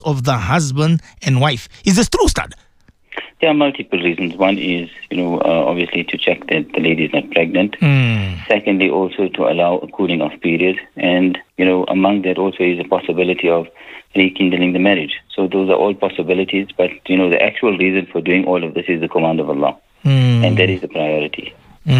of the husband and wife. Is this true, Ustad? There are multiple reasons. One is, obviously to check that the lady is not pregnant. Secondly, also to allow a cooling off period. And, among that also is a possibility of rekindling the marriage. So those are all possibilities. But, the actual reason for doing all of this is the command of Allah. And that is the priority.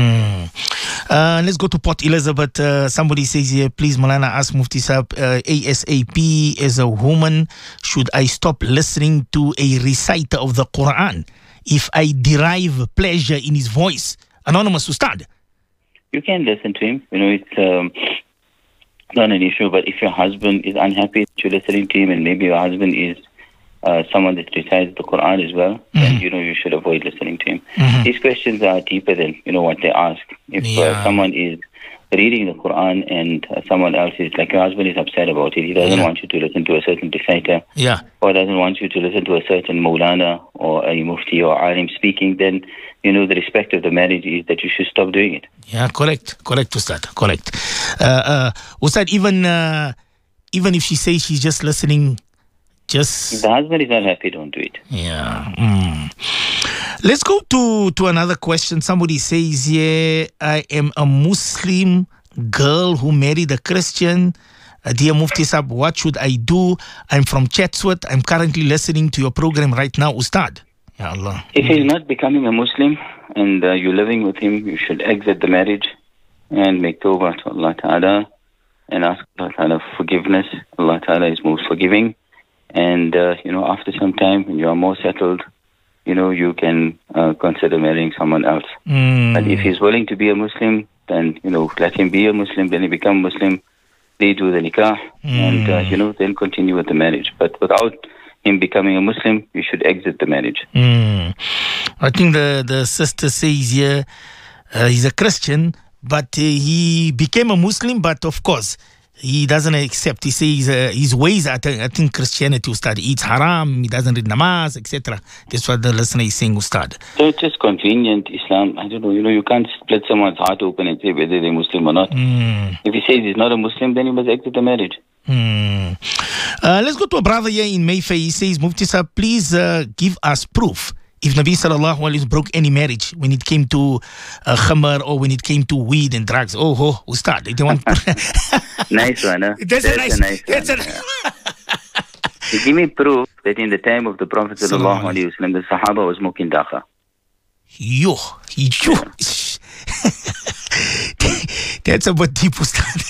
Let's go to Port Elizabeth. Somebody says here, please, Malana, ask Mufti Sahib, ASAP, as a woman, should I stop listening to a reciter of the Quran if I derive pleasure in his voice? Anonymous Ustad. You can listen to him. It's not an issue, but if your husband is unhappy that you're listening to him, and maybe your husband is someone that recites the Quran as well, then you should avoid listening to him. These questions are deeper than what they ask. If someone is reading the Quran and someone else is, like your husband is upset about it, he doesn't want you to listen to a certain reciter, or doesn't want you to listen to a certain Maulana or a Mufti or Alim speaking, then the respect of the marriage is that you should stop doing it. Yeah, correct, Ustad, correct. Ustad, even if she says she's just listening, if the husband is not happy, don't do it. Yeah. Let's go to another question. Somebody says here, I am a Muslim girl who married a Christian. Dear Mufti Sahib, what should I do? I'm from Chatsworth. I'm currently listening to your program right now, Ustad. Ya Allah. If he's not becoming a Muslim and you're living with him, you should exit the marriage and make tawbah to Allah Ta'ala and ask Allah Ta'ala for forgiveness. Allah Ta'ala is most forgiving. And, after some time, when you are more settled, you can consider marrying someone else. But if he's willing to be a Muslim, then, let him be a Muslim. Then he become Muslim. They do the nikah and, then continue with the marriage. But without him becoming a Muslim, you should exit the marriage. I think the sister says here, he's a Christian, but he became a Muslim, but of course, he doesn't accept. He says his ways are, I think, Christianity, Ustad. He eats haram, he doesn't read namaz, etc. That's what the listener is saying, Ustad. So it's just convenient, Islam. I don't know, you can't split someone's heart open and say whether they're Muslim or not. If he says he's not a Muslim, then he must exit the marriage. Let's go to a brother here in Mayfair. He says, Mufti Sahib, please give us proof if Nabi sallallahu alaihi wasallam broke any marriage when it came to khamar or when it came to weed and drugs. Ustad. Nice one, huh? That's a nice one. Give me proof that in the time of the Prophet sallallahu alaihi wasallam, the Sahaba was smoking dakha. That's a bit deep, Ustad.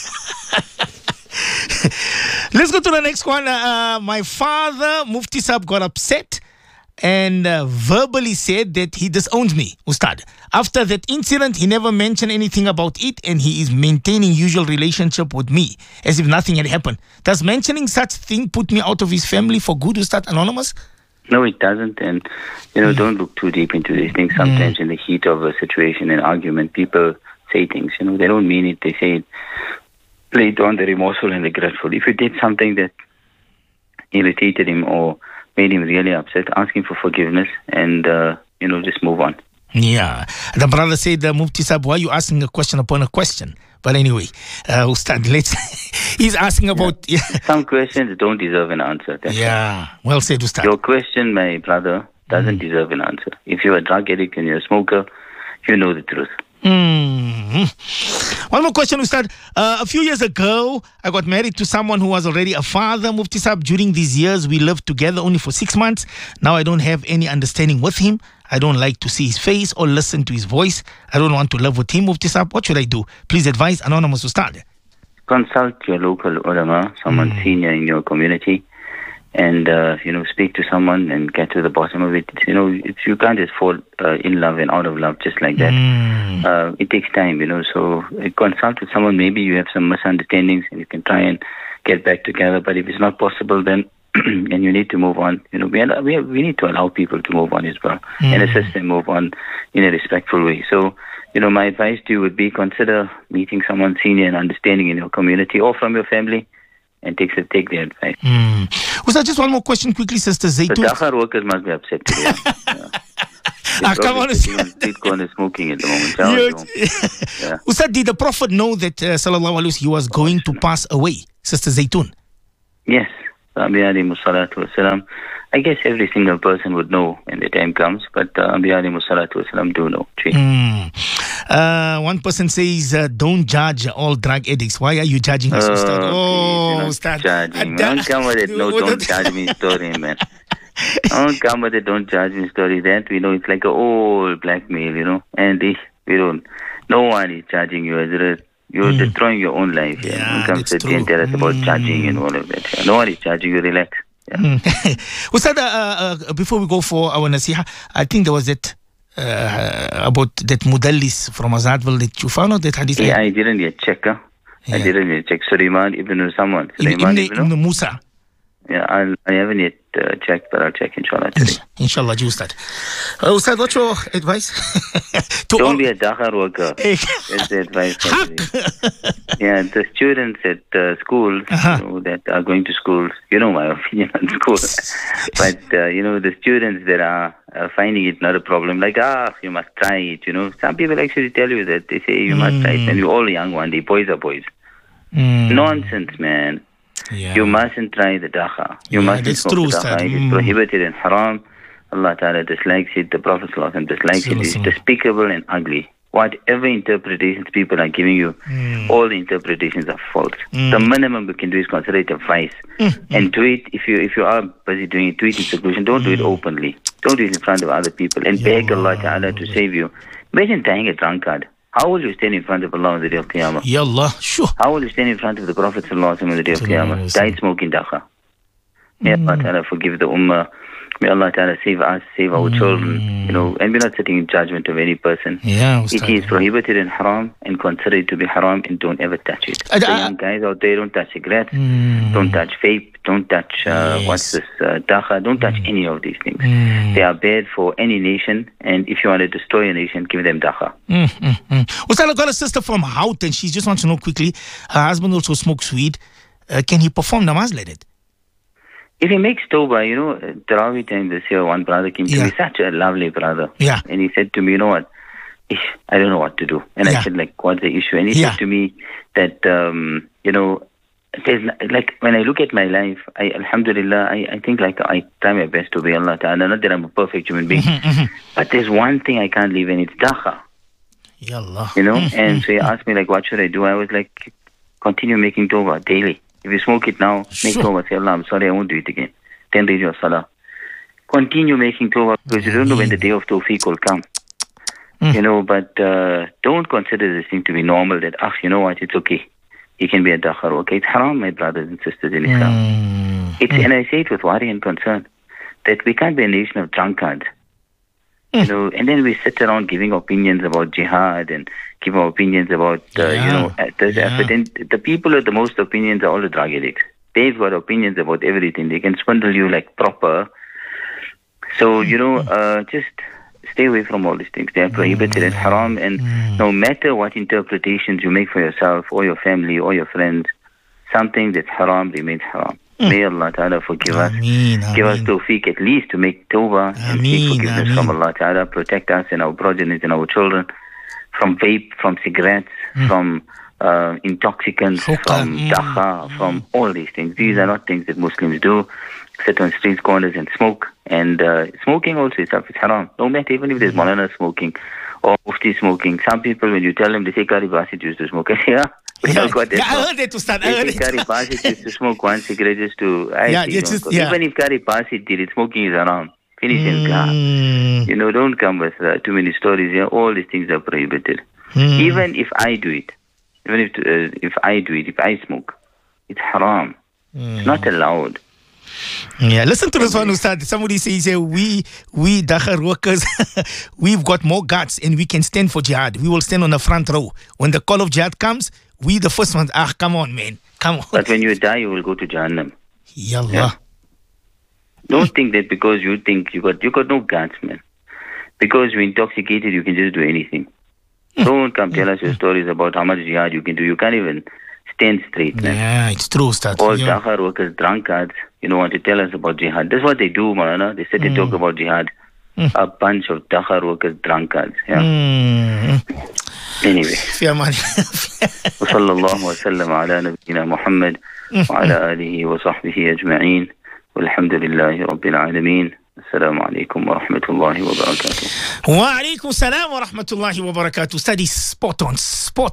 Let's go to the next one. My father, Mufti Sahib, got upset and verbally said that he disowns me, Ustad. After that incident, he never mentioned anything about it, and he is maintaining usual relationship with me as if nothing had happened. Does mentioning such thing put me out of his family for good, Ustad? Anonymous? No, it doesn't. And, don't look too deep into these things. Sometimes in the heat of a situation and argument, people say things, they don't mean it. They say it later on, they're remorseful and regretful. If you did something that irritated him or made him really upset, ask him for forgiveness and, just move on. Yeah. The brother said, Mufti Sahib, why are you asking a question upon a question? But anyway, Ustad, he's asking about... Some questions don't deserve an answer. Well said, Ustad. Your question, my brother, doesn't deserve an answer. If you're a drug addict and you're a smoker, you know the truth. One more question, Ustad. A few years ago, I got married to someone who was already a father, Mufti Sahib. During these years, we lived together only for 6 months. Now I don't have any understanding with him. I don't like to see his face or listen to his voice. I don't want to live with him, Mufti Sahib. What should I do? Please advise, Anonymous Ustad. Consult your local ulama, someone senior in your community, and speak to someone and get to the bottom of it. You can't just fall in love and out of love just like that. It takes time, so consult with someone. Maybe you have some misunderstandings and you can try and get back together, but if it's not possible, then and you need to move on, we need to allow people to move on as well and assist them move on in a respectful way. So my advice to you would be, consider meeting someone senior and understanding in your community or from your family, and take their advice. Was that just one more question quickly, Sister Zaytun? The Dakhar workers must be upset today. Come on. Street corner smoking at the moment. Ustad, did the Prophet know that Sallallahu Alaihi Wasallam he was going to pass away, Sister Zaytun? Yes. Anbiya alayhi salatu wasalam, I guess every single person would know when the time comes, but Anbiya alayhi salatu wasalam do know. One person says, don't judge all drug addicts. Why are you judging us, Ustad? Oh, Ustad. Judging. Don't come with it. No, don't judge me story, man. Don't come with it. Don't judge me story. That we know it's like an old blackmail, you know. And we don't. No one is judging you. You're destroying your own life. Yeah, don't come to and tell us about judging and all of that. Yeah. No one is judging you. Relax. Yeah. Ustad, before we go for our nasiha, I think there was that about that mudallis from Azadville that you found out that hadith. Yeah, I didn't yet check. I didn't yet check. Sulaiman ibn someone. Sulaiman ibn Musa. Yeah, I haven't yet checked, but I'll check inshallah today. Inshallah, Ustad. Ustad, what's your advice? Don't be a dakhar worker. That's the advice. Yeah, the students at schools that are going to schools, you know my opinion on school. But, the students that are finding it not a problem, like, you must try it, you know. Some people actually tell you that. They say you must try it, and you're all young one day. Boys are boys. Nonsense, man. Yeah. You mustn't try the dacha. You mustn't smoke the dacha. It is prohibited and haram. Allah Ta'ala dislikes it. The Prophet ﷺ dislikes it. It's despicable and ugly. Whatever interpretations people are giving you, all the interpretations are false. The minimum you can do is consider it a vice. And do it, if you are busy doing it, do it in seclusion. Don't do it openly. Don't do it in front of other people. And beg Allah Ta'ala to save you. Imagine dying a drunkard. How will you stand in front of Allah on the day of Qiyamah? Ya Allah, sure. How will you stand in front of the Prophet ﷺ on the day of Qiyamah? Died smoking dacha. May Allah Ta'ala forgive the ummah. May Allah Ta'ala save us, save our children, you know, and we're not sitting in judgment of any person. Yeah, it is prohibited and haram and considered to be haram, and don't ever touch it. The young guys out there, don't touch cigarettes, don't touch vape, don't touch, dacha, don't touch any of these things. They are bad for any nation, and if you want to destroy a nation, give them dacha. Ustad, I got a sister from Hout, and she just wants to know quickly, her husband also smokes weed. Can he perform namaz like that? If he makes tawbah, you know, Tarawih time this year, one brother came to me, such a lovely brother. Yeah. And he said to me, you know what, I don't know what to do. And I said, like, what's the issue? And he said to me that, there's, like, when I look at my life, Alhamdulillah, I think, like, I try my best to be Allah Ta'ala. Not that I'm a perfect human being. But there's one thing I can't leave, and it's dacha. Ya Allah. You know? And so he asked me, like, what should I do? I was like, continue making tawbah daily. If you smoke it now, make tawbah. Say, Allah, I'm sorry, I won't do it again. Then read your salah. Continue making tawbah, because you don't know when the day of tawfiq will come. You know, but don't consider this thing to be normal, that, you know what, it's okay. You can be a dakhar, okay? It's haram, my brothers and sisters in Islam. And I say it with worry and concern, that we can't be a nation of drunkards. You know, and then we sit around giving opinions about jihad and give our opinions about, the people with the most opinions are all the drug addicts. They've got opinions about everything. They can swindle you like proper. So, you know, just stay away from all these things. They are prohibited and haram. And no matter what interpretations you make for yourself or your family or your friends, something that's haram remains haram. May Allah Ta'ala forgive us. Give us tawfiq at least to make tawbah and seek forgiveness from Allah Ta'ala. Protect us and our progeny and our children from vape, from cigarettes, from intoxicants, from dacha, from all these things. These are not things that Muslims do. Sit on street corners and smoke. And smoking also itself is haram. No matter, even if there's Maulana smoking or Mufti smoking. Some people, when you tell them, they say Qari Basit used to smoke. I heard that to start. Qari Basit used to smoke one cigarette just to... Even if Qari Basit did it, smoking is haram. Finish and go. You know, don't come with too many stories here. All these things are prohibited. Even if I do it, if I smoke, it's haram. It's not allowed. Yeah, listen to this one, Ustad. Somebody says, we dakhar workers, we've got more guts and we can stand for jihad. We will stand on the front row. When the call of jihad comes, we the first ones. Come on, man. Come on. But when you die, you will go to Jahannam. Yallah. Yeah. Don't think that because you think you got no guts, man. Because you're intoxicated, you can just do anything. Don't come tell us your stories about how much jihad you can do. You can't even stand straight, man. Yeah, it's true, Ustad. All dakhar workers, drunkards, want to tell us about jihad. That's what they do, Maulana. They sit and talk about jihad. A bunch of dakhar workers, drunkards. Yeah. Anyway. Yeah, man. وصلى الله وسلم على نبينا محمد وعلى آله وصحبه أجمعين والحمد لله رب العالمين. السلام عليكم ورحمة الله وبركاته. Wa alaikum salam wa rahmatullahi wa barakatuh. Study spot on,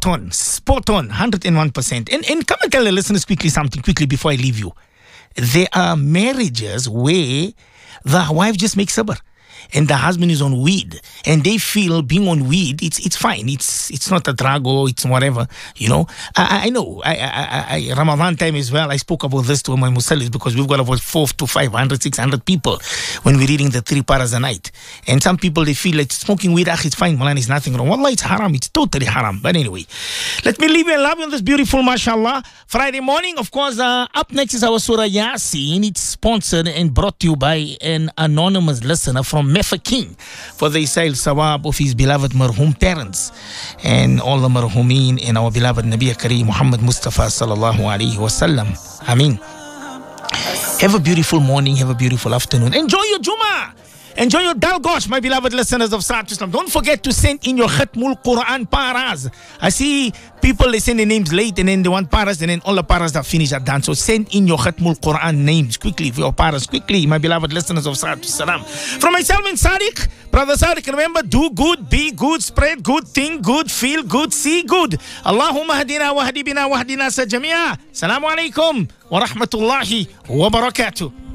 101%. And come and tell the listeners something quickly before I leave you. There are marriages where the wife just makes sabr and the husband is on weed, and they feel being on weed, it's fine. It's not a drug or it's whatever, you know. I know. I Ramadan time as well, I spoke about this to my musallis because we've got about 400 to 500, 600 people when we're reading the 3 paras a night. And some people, they feel like smoking weed, it's fine, Malan, it's nothing wrong. Wallah, it's haram. It's totally haram. But anyway, let me leave you and love you on this beautiful, mashallah, Friday morning. Of course, up next is our Surah Yasin. It's sponsored and brought to you by an anonymous listener from Meffa King for the Isail Sawab of his beloved marhum parents and all the marhumeen and our beloved Nabi Kareem Muhammad Mustafa sallallahu alayhi wasallam. Ameen. Have a beautiful morning, have a beautiful afternoon. Enjoy your Jummah. Enjoy your Dalgosh, my beloved listeners of Sa'at Islam. Don't forget to send in your Khatmul Quran paras. I see people, they send their names late and then they want paras and then all the paras that finish are done. So send in your Khatmul Quran names quickly for your paras. Quickly, my beloved listeners of Sa'at Islam. From myself and Sadiq, Brother Sadiq, remember, do good, be good, spread good, think good, feel good, see good. Allahumma hadina wa hadibina wa hadina sa jamia. Assalamu alaikum wa rahmatullahi wa barakatuh.